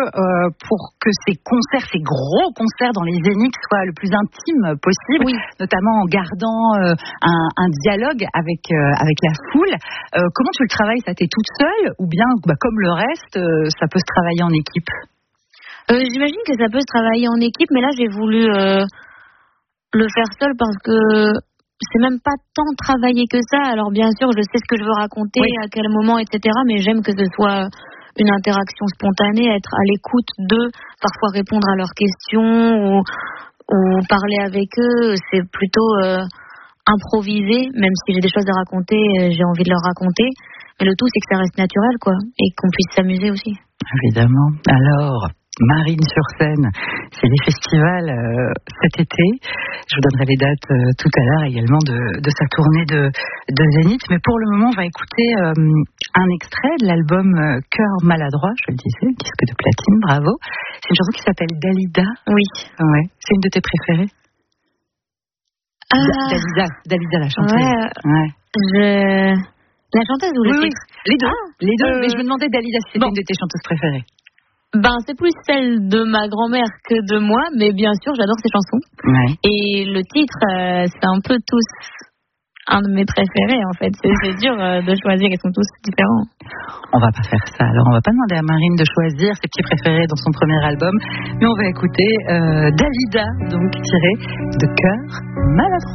pour que ces concerts, ces gros concerts dans les Zéniths soient le plus intime possible, notamment en gardant un dialogue avec la foule. Comment tu le travailles, ça? T'es toute seule ou bien, comme le reste, ça peut se travailler en équipe? J'imagine que ça peut se travailler en équipe, mais là j'ai voulu le faire seule parce que c'est même pas tant travailler que ça. Alors bien sûr, je sais ce que je veux raconter, à quel moment, etc. Mais j'aime que ce soit une interaction spontanée, être à l'écoute d'eux, parfois répondre à leurs questions ou parler avec eux. C'est plutôt improvisé, même si j'ai des choses à raconter, j'ai envie de leur raconter. Mais le tout, c'est que ça reste naturel, quoi, et qu'on puisse s'amuser aussi. Évidemment. Alors, Marines-sur-Seine, c'est les festivals cet été. Je vous donnerai les dates tout à l'heure également de sa tournée de Zénith. Mais pour le moment, on va écouter un extrait de l'album Cœur maladroit, je le disais, disque de platine, bravo. C'est une chanson qui s'appelle Dalida. Oui. Ouais. C'est une de tes préférées? Dalida la chanteuse. Ouais. La chanteuse ou le titre? Les deux. Mais je me demandais, Dalida, si c'était une de tes chanteuses préférées. C'est plus celle de ma grand-mère que de moi, mais bien sûr, j'adore ces chansons. Ouais. Et le titre, c'est un peu tous un de mes préférés, en fait. C'est dur de choisir, ils sont tous différents. On va pas faire ça. Alors, on va pas demander à Marine de choisir ses petits préférés dans son premier album, mais on va écouter Dalida, donc tiré de Cœur maladroit.